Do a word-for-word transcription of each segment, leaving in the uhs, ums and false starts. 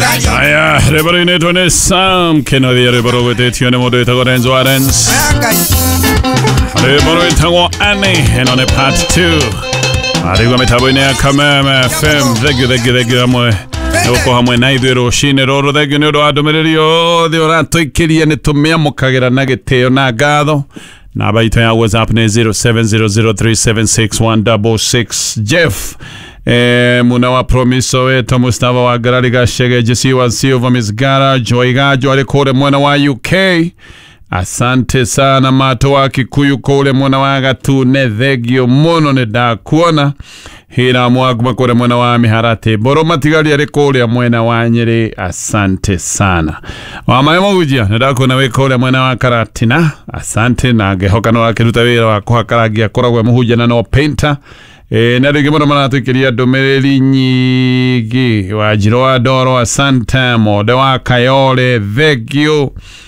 Aya, rebaro ineto ne Sam Keno di rebaro wete tione modo itago Renzo Arens. Rebaro itago Annie enone part two. Arigo metabo ine Kameme F M. Thank you, thank you, thank you amwe. Oko hamwe na idero shine roro thank you nero adomererio de orato ikiria ne tumia mukagera nageteo na gado. Na baito ya WhatsApp ne zero seven zero zero three seven six one six six. Jeff Eh, muna wa promiso wetu Mustafa wa Garaliga Shege Jisi wa Silva Misgara Joiga Joale kore mwana wa U K. Asante sana mato wa Kikuyu kore mwana wa Gatu ne thegio mono ne da kuona. Hina mwaguma kore mwana wa Miharate Boro matigali ya rekore ya mwana wa Nyeri. Asante sana wa mayama ujia nedako na we kore mwana wa Karatina. Asante na gehoka no wake tutawira wa kuhakaragia kora we muhuja na no painter. E, Nari gimono manatu kiria domereli nyigi Wajiroa doro wa Santa Modewa Kayole Vegio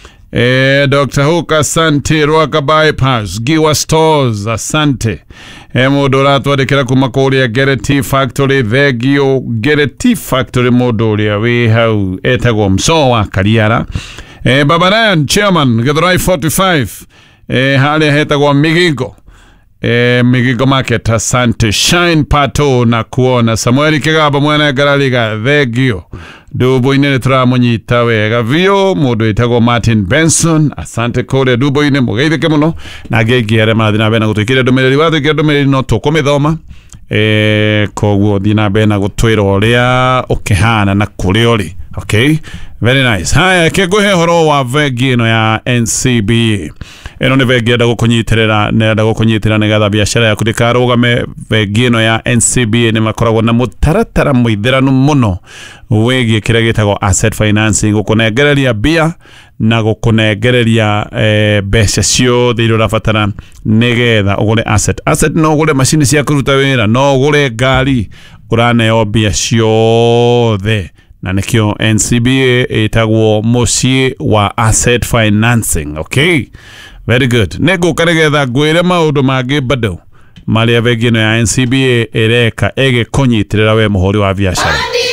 e, Doctor Hook asante Ruaka Bypass Giwa Stores asante e, Modolato wa dekera kumakori ya Gereti Factory Vegio Gereti Factory Modolia we hau etago mso wa Kariara e, Babarayan Chairman Gedrai forty-five e, Hali hetago Migingo E, Migigo Market asante Shine Pato na kuona Samueli Kigaba mwana Garaliga Vegio Dubo ine tra monyita wega vio Modo itago Martin Benson asante kore dubo ine Mugeide kemuno na gegi ere madina bena kutukire domereli watu kire domereli no tokome dhoma E koguo dina bena kutuiro olea okehana na kulioli Okay, very nice. Haya, keguhe horo wa vegino ya N C B A. Eno ni vegia dago kunyiterera, ne dago kunyiterera negatha biashara ya kudikaroga me vegino ya N C B A ni makoragwo na mutaratara muithiranu muno wegie kira gitagwo asset financing gukunegereria bia na gukunegereria eh, mbeca ciothe iria urabatara nigetha ugure asset. Asset no ugure machine cia kuruta wira, no ugure ngari, uraneo bia ciothe. Na nekio N C B A itagwo mucie wa asset financing. Okay, very good. Nego karegetha gwire maundu magi bado maria vegino ya N C B A ereka ege konyitirira we muhori wa biashara.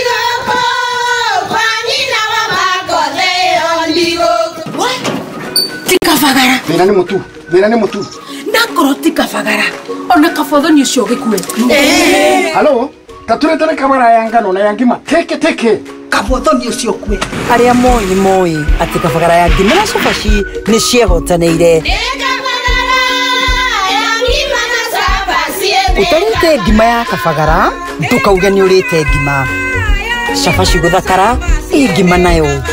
Tikafagara Vena ni mutu Vena ni mutu Nakoro tikafagara Ona kafodho ni usio gikue Eh Halo Taturetane kamera yangano na yangima Teke teke Kafodho ni usio kue Aria moi moi ati kafagara ya ngima na sofashi ni ciehotaneire Utarite ngima ya kafagara tukauge ni urite ngima Shafashi guthakara ngima nayo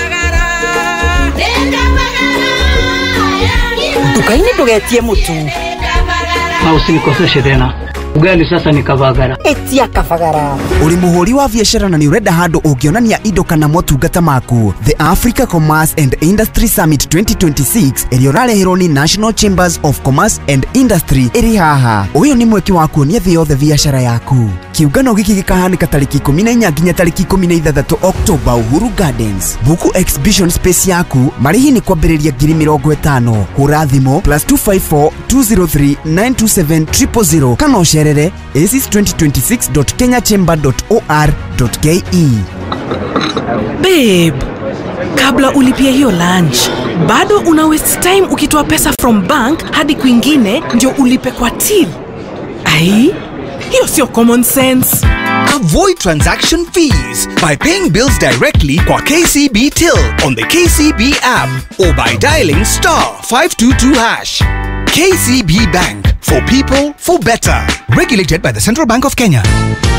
Dukaini ndugetie mutu na usinikoseshe tena ugali sasa ni kafagara etia kafagara uri muhuri wa biashara na ni urenda handu ungionania indo kana motungata maku the Africa Commerce and Industry Summit twenty twenty-six ĩrĩa ũrarehirwo ni National Chambers of Commerce and Industry ĩrĩ haha uyu ni mweki wa kuonia thĩ yothe biashara yaku kiungano giki gikahanika tariki ikumi na inya nginya tariki ikumi na ithathatũ October Uhuru Gardens buku exhibition space yaku marihi ni kwambĩrĩria ngiri mĩrongo ĩtano hũra thimũ plus two five four two zero three nine two seven zero zero zero kana ucerere a c s twenty twenty-six dot kenya chamber dot o r dot k e. Babe, kabla ulipia hiyo lunch bado una waste time ukitoa pesa from bank hadi kwingine ndio ulipe kwa till. Ai, hiyo sio common sense. Avoid transaction fees by paying bills directly kwa K C B Till on the K C B app or by dialing star five two two hash. K C B Bank, for people, for better. Regulated by the Central Bank of Kenya.